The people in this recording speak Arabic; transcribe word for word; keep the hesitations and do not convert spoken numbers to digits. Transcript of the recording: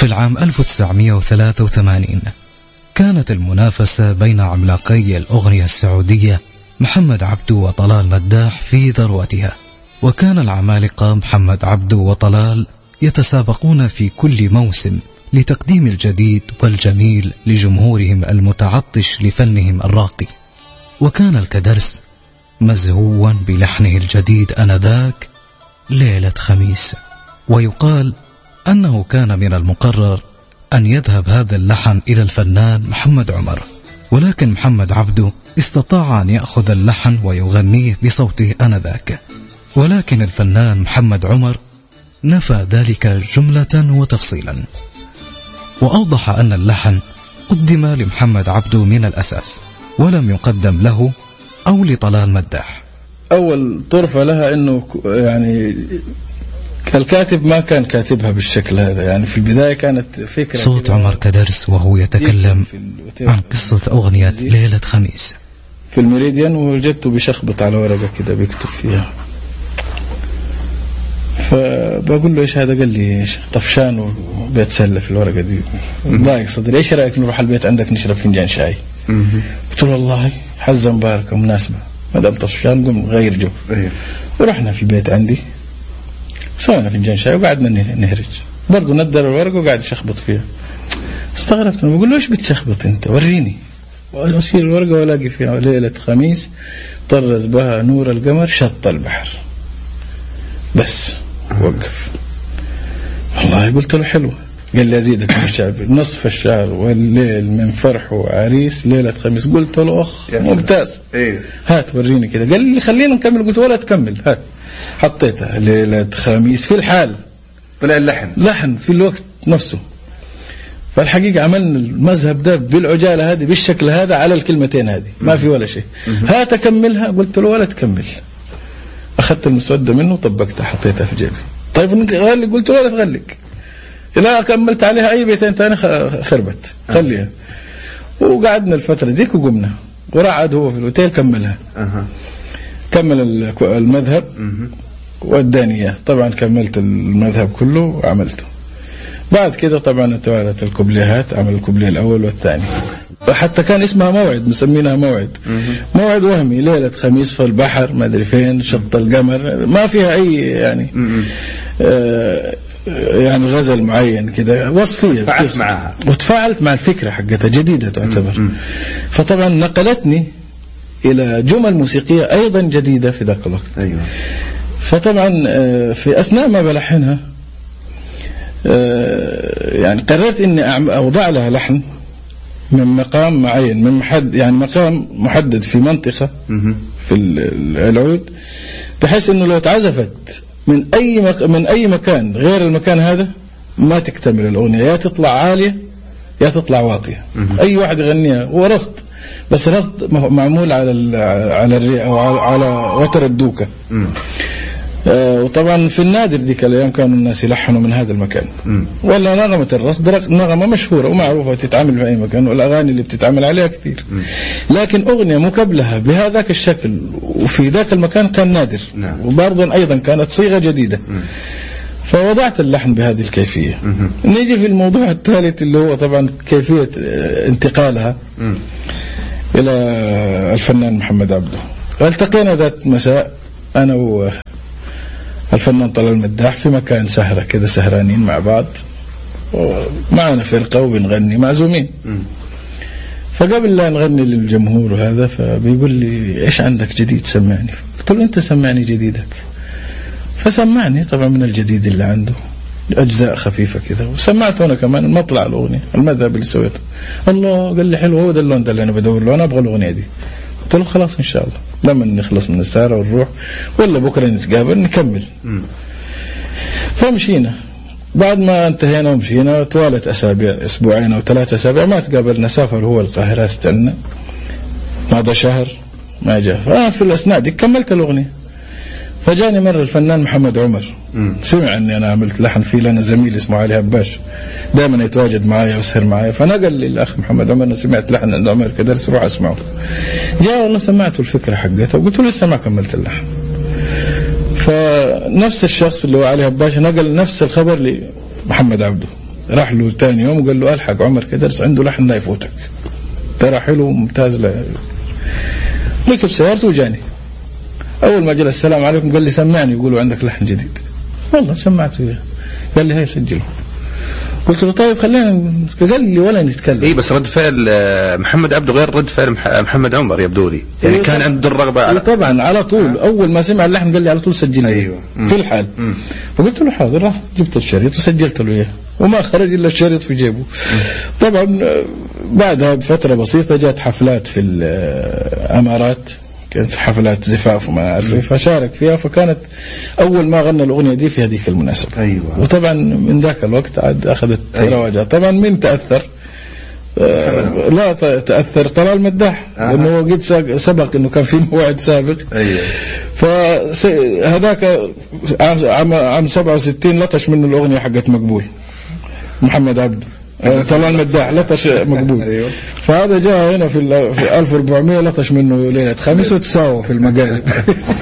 في العام ألف وتسعمائة وثلاثة وثمانين كانت المنافسة بين عملاقي الأغنية السعودية محمد عبده وطلال مداح في ذروتها، وكان العمالقة محمد عبده وطلال يتسابقون في كل موسم لتقديم الجديد والجميل لجمهورهم المتعطش لفنهم الراقي. وكان الكدرس مزهوا بلحنه الجديد آنذاك ليلة خميس، ويقال أنه كان من المقرر أن يذهب هذا اللحن إلى الفنان محمد عمر، ولكن محمد عبده استطاع أن يأخذ اللحن ويغنيه بصوته آنذاك، ولكن الفنان محمد عمر نفى ذلك جملة وتفصيلا، وأوضح أن اللحن قدم لمحمد عبده من الأساس ولم يقدم له أو لطلال مداح. أول طرفة لها أنه يعني الكاتب ما كان كاتبها بالشكل هذا، يعني في البداية كانت فكرة صوت عمر كدرس وهو يتكلم عن قصة أغنية ليلة خميس في الميريديان، ووجدته بشخبط على ورقة كده بيكتب فيها، فبقول له إيش هذا؟ قال لي طفشان وبيتسلى في الورقة دي، ضايق صدري، إيش رأيك نروح البيت عندك نشرب فنجان شاي؟ قلت له والله حزة مباركة مناسبة، ما دام طفشان قم غير جو. ورحنا في البيت عندي سوينا فنجان شاي وقعدنا نهرج، برضه ندر الورقة وقاعد يشخبط فيها. استغربت، بقول له ايش بتشخبط انت؟ وريني. واشيل الورقة والاقي فيها ليلة خميس طرز بها نور القمر شط البحر. بس وقف. والله قلت له حلوة. قال لي ازيدك من الشعب، نصف الشهر والليل من فرحه عريس ليلة خميس. قلت له اخ ممتاز، هات وريني كده. قال لي خلينا نكمل. قلت ولا تكمل، هات. حطيتها ليلة خميس في الحال، طلع اللحن لحن في الوقت نفسه. فالحقيقة عملنا المذهب ده بالعجالة هذه بالشكل هذا على الكلمتين هذه، ما في ولا شيء. هات أكملها. قلت له ولا تكمل. أخذت المسودة منه وطبقتها حطيتها في جيبي. طيب غلق. قلت له ولا تغلق. لا كملت عليها أي بيتين تاني خربت، خليها. وقعدنا الفترة ديك وقمنا ورعد هو في الأوتيل كملها. كمل المذهب واداني اياه. طبعا كملت المذهب كله وعملته. بعد كده طبعا توالت الكوبليهات، عمل الكوبليه الاول والثاني، حتى كان اسمها موعد، مسمينها موعد. موعد وهمي، ليله خميس في البحر ما ادري فين شط القمر، ما فيها اي يعني آه يعني غزل معين كده، وصفيه تفاعلت معها وتفاعلت مع الفكره حقتها، جديده تعتبر. فطبعا نقلتني إلى جمل موسيقية أيضا جديدة في ذاك الوقت. أيوة. فطبعا في أثناء ما بلحنها يعني قررت إني أوضع لها لحن من مقام معين، من محد يعني مقام محدد في منطقة في العود، بحيث إنه لو تعزفت من أي مك... من أي مكان غير المكان هذا ما تكتمل الأغنية، يا تطلع عالية يا تطلع واطية. أي واحد يغنيها هو رصد، بس رصد معمول على ال على ال أو على وتر الدوكة. آه وطبعا في النادر ديك الأيام كانوا الناس يلحنوا من هذا المكان. مم. ولا نغمة الرصد نغمة مشهورة ومعروفة وتتعمل في أي مكان، والأغاني اللي بتتعمل عليها كثير. مم. لكن أغنية مكبلها بهذاك الشكل وفي ذاك المكان كان نادر. نعم. وبرضا أيضا كانت صيغة جديدة. مم. فوضعت اللحن بهذه الكيفية. مم. نيجي في الموضوع الثالث اللي هو طبعا كيفية انتقالها مم. إلى الفنان محمد عبده. التقينا ذات مساء أنا والفنان طلال مداح في مكان سهرة كده، سهرانين مع بعض ومعنا فرقة وبنغني معزومين. فقبل لا نغني للجمهور وهذا فبيقول لي إيش عندك جديد سمعني. قلت له أنت سمعني جديدك. فسمعني طبعا من الجديد اللي عنده أجزاء خفيفة كده، وسمعته أنا كمان المطلع الأغنية المذهب اللي سويته. الله قال لي حلو، هو ده اللون ده اللي أنا بدور له، أنا أبغى الأغنية دي. قلت له خلاص إن شاء الله لما نخلص من السهرة ونروح ولا بكرة نتقابل نكمل. م. فمشينا. بعد ما انتهينا ومشينا طوالت أسابيع، أسبوعين أو ثلاثة أسابيع ما تقابلنا. سافر هو القاهرة استنى، ماذا شهر ما جاء. ففي الأثناء دي كملت الأغنية. فجاني مرة الفنان محمد عمر، مم. سمع أني أنا عملت لحن فيه، لنا زميل اسمه علي هباش دائما يتواجد معايا ويسهر معايا. فنقل لي الأخ محمد عمر أنا سمعت لحن عند عمر كدرس، روح أسمعه. جاء والله سمعته الفكرة حقتها وقلت له لسه ما كملت اللحن. فنفس الشخص اللي هو علي هباش نقل نفس الخبر لمحمد عبده، راح له ثاني يوم وقال له الحق عمر كدرس عنده لحن لا يفوتك، ترى حلو ممتاز. لا ركب سيارته وجاني، اول ما جلس السلام عليكم قال لي سمعني، يقولوا عندك لحن جديد. والله سمعته اياه، قال لي هاي سجله. قلت له طيب خلينا، قال لي ولا نتكلم. اي بس رد فعل محمد عبده غير رد فعل محمد عمر يبدو لي، يعني كان عنده الرغبه على طبعا على طول. اول ما سمع اللحن قال لي على طول سجل لي. أيوة. في الحال. مم. فقلت له حاضر، راح جبت الشريط وسجلت له اياه، وما خرج الا الشريط في جيبه. طبعا بعدها بفتره بسيطه جات حفلات في الامارات، كانت حفلات زفاف وما اعرف، فشارك فيها، فكانت اول ما غنى الاغنيه دي في هذيك المناسبه. أيوة. وطبعا من ذاك الوقت عاد اخذت أيوة. رواجها. طبعا من تاثر؟ آه لا تاثر طلال مداح، آه. لانه قد سبق انه كان في موعد سابق. أيوة. فهذاك عام عام سبعة وستين لطش منه الاغنيه حقت مقبول محمد عبده، طلال مداح لطش مقبول. أيوه. فهذا جاء هنا في في ألف وأربعمائة لطش منه ليلة خميس وتساوى في المقالب.